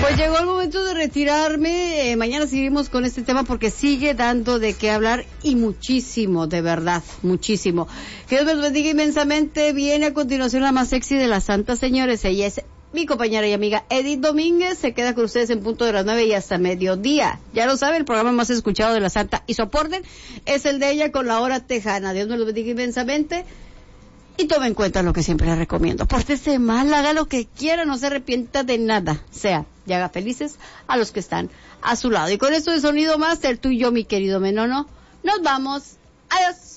Pues llegó el momento de retirarme. Mañana seguimos con este tema porque sigue dando de qué hablar y muchísimo, de verdad, muchísimo. Que Dios me los bendiga inmensamente. Viene a continuación la más sexy de las santas, señores. Ella es mi compañera y amiga Edith Domínguez. Se queda con ustedes en punto de las 9 y hasta mediodía. Ya lo saben, el programa más escuchado de la Santa y soporten es el de ella con la hora tejana. Dios me los bendiga inmensamente. Y tome en cuenta lo que siempre le recomiendo. Pórtese mal, haga lo que quiera, no se arrepienta de nada. Sea, y haga felices a los que están a su lado. Y con esto de Sonido Master, tú y yo, mi querido Menono, nos vamos. Adiós.